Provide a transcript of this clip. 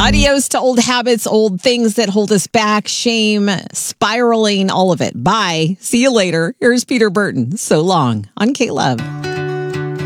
Adios to old habits, old things that hold us back, shame, spiraling, all of it. Bye. See you later. Here's Peter Burton. So long on K-Love.